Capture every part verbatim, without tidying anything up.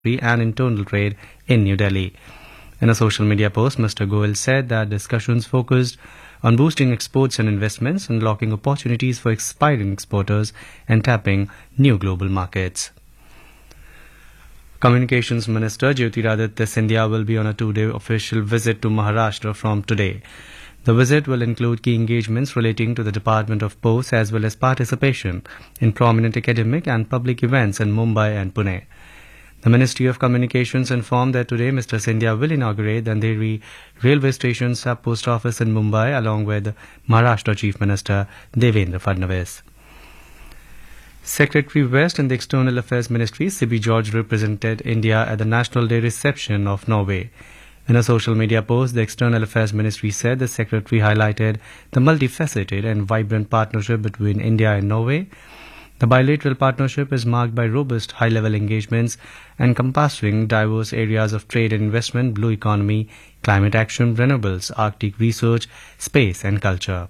and internal trade in New Delhi. In a social media post, Mister Goel said that discussions focused on boosting exports and investments, unlocking opportunities for aspiring exporters, and tapping new global markets. Communications Minister Jyotiraditya Scindia will be on a two-day official visit to Maharashtra from today. The visit will include key engagements relating to the Department of Posts as well as participation in prominent academic and public events in Mumbai and Pune. The Ministry of Communications informed that today Mister Scindia will inaugurate the Andheri Railway Station sub-post office in Mumbai along with Maharashtra Chief Minister Devendra Fadnavis. Secretary West in the External Affairs Ministry, Sibi George, represented India at the National Day reception of Norway. In a social media post, the External Affairs Ministry said the Secretary highlighted the multifaceted and vibrant partnership between India and Norway. The bilateral partnership is marked by robust high-level engagements encompassing diverse areas of trade and investment, blue economy, climate action, renewables, Arctic research, space and culture.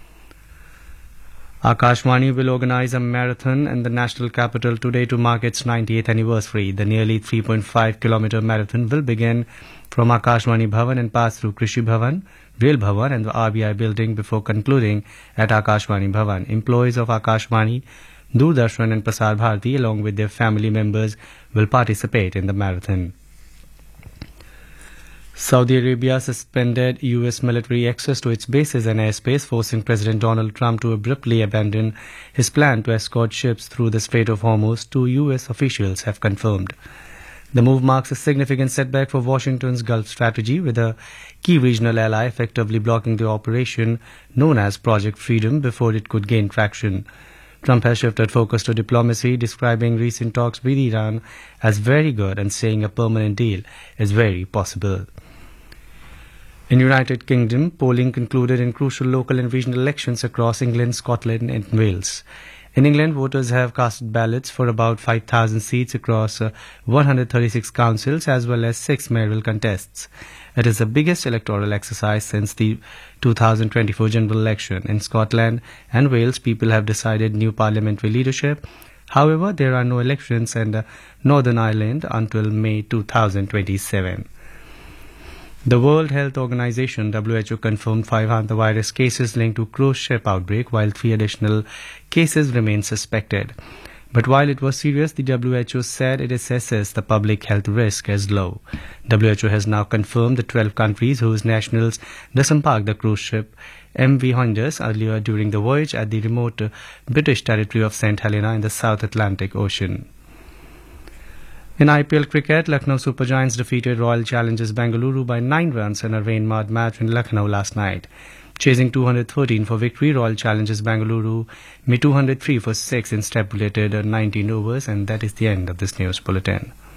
Akashvani will organize a marathon in the national capital today to mark its ninetieth anniversary. The nearly three point five kilometer marathon will begin from Akashvani Bhavan and pass through Krishi Bhavan, Rail Bhavan and the R B I building before concluding at Akashvani Bhavan. Employees of Akashvani, Doordarshan and Prasar Bharati along with their family members will participate in the marathon. Saudi Arabia suspended U S military access to its bases and airspace, forcing President Donald Trump to abruptly abandon his plan to escort ships through the Strait of Hormuz, two U S officials have confirmed. The move marks a significant setback for Washington's Gulf strategy, with a key regional ally effectively blocking the operation known as Project Freedom before it could gain traction. Trump has shifted focus to diplomacy, describing recent talks with Iran as very good and saying a permanent deal is very possible. In United Kingdom, polling concluded in crucial local and regional elections across England, Scotland and Wales. In England, voters have cast ballots for about five thousand seats across uh, one hundred thirty-six councils as well as six mayoral contests. It is the biggest electoral exercise since the two thousand twenty-four general election. In Scotland and Wales, people have decided new parliamentary leadership. However, there are no elections in uh, Northern Ireland until May two thousand twenty-seven. The World Health Organization W H O confirmed five hantavirus cases linked to cruise ship outbreak, while three additional cases remain suspected. But while it was serious, the W H O said it assesses the public health risk as low. W H O has now confirmed the twelve countries whose nationals disembarked the cruise ship M V Honduras earlier during the voyage at the remote British territory of Saint Helena in the South Atlantic Ocean. In I P L cricket, Lucknow Super Giants defeated Royal Challengers Bengaluru by nine runs in a rain-marred match in Lucknow last night. Chasing two hundred thirteen for victory, Royal Challengers Bengaluru made two hundred three for six in stipulated nineteen overs, and that is the end of this news bulletin.